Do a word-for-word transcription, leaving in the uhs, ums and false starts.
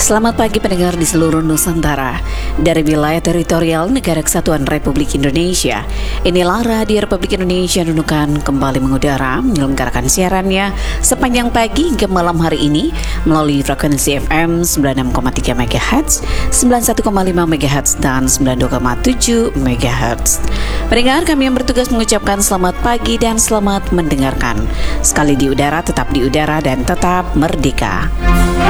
Selamat pagi pendengar di seluruh Nusantara. Dari wilayah teritorial Negara Kesatuan Republik Indonesia, inilah Radio Republik Indonesia Nunukan kembali mengudara menyelenggarakan siarannya sepanjang pagi hingga malam hari ini melalui frekuensi F M sembilan puluh enam koma tiga megahertz, sembilan puluh satu koma lima megahertz, dan sembilan puluh dua koma tujuh megahertz. Pendengar, kami yang bertugas mengucapkan selamat pagi dan selamat mendengarkan. Sekali di udara, tetap di udara dan tetap merdeka.